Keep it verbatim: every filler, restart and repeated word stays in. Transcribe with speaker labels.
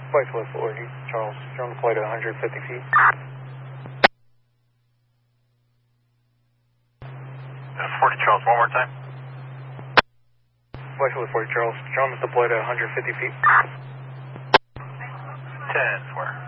Speaker 1: Flight to forty, Charles. You're on the flight at one hundred fifty feet.
Speaker 2: forty, Charles, one more time.
Speaker 1: Flight to forty, Charles. John is deployed at one hundred fifty feet.
Speaker 2: ten four.